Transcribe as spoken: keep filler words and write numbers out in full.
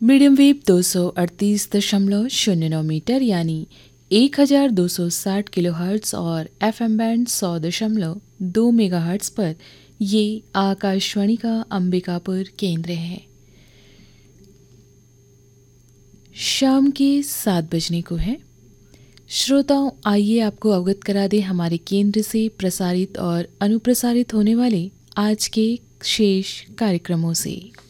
Medium wave दो सौ अड़तीस दशमलव शून्य नौ मीटर यानी एक हज़ार दो सौ साठ किलोहर्ट्ज़ और एफएम बैंड सौ दशमलव दो मेगाहर्ट्ज़ पर ये आकाशवाणी का अंबिकापुर केंद्र है। शाम के सात बजने को है। श्रोताओं, आइए आपको अवगत करा दें हमारे केंद्र से प्रसारित और अनुप्रसारित होने वाले आज के शेष कार्यक्रमों से।